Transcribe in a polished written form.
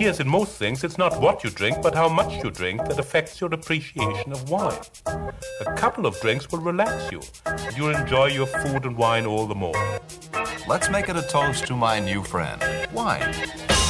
here's in most things, it's not what you drink, but how much you drink that affects your appreciation of wine. A couple of drinks will relax you, and you'll enjoy your food and wine all the more. Let's make it a toast to my new friend, wine.